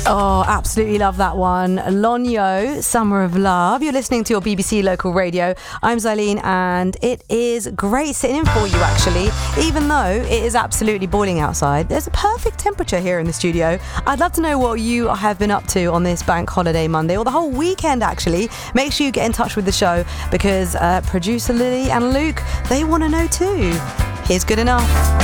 Oh, absolutely love that one. Lonyo, Summer of Love. You're listening to your BBC Local Radio. I'm Zylene, and it is great sitting in for you, actually. Even though it is absolutely boiling outside, there's a perfect temperature here in the studio. I'd love to know what you have been up to on this bank holiday Monday, or the whole weekend, actually. Make sure you get in touch with the show, because producer Lily and Luke, they want to know too. Here's Good Enough.